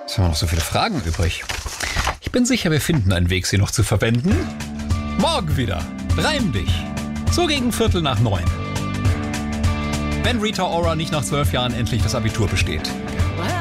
Jetzt haben wir noch so viele Fragen übrig. Ich bin sicher, wir finden einen Weg, sie noch zu verwenden. Morgen wieder. Reim dich. So gegen 8:45. Wenn Rita Ora nicht nach 12 Jahren endlich das Abitur besteht.